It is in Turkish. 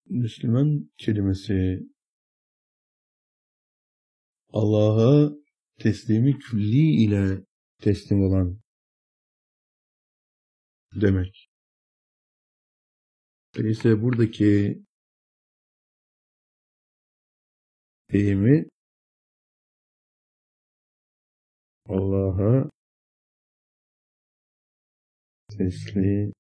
Müslüman kelimesi Allah'a teslimi külli ile teslim olan demek. Dolayısıyla buradaki deyimi Allah'a teslim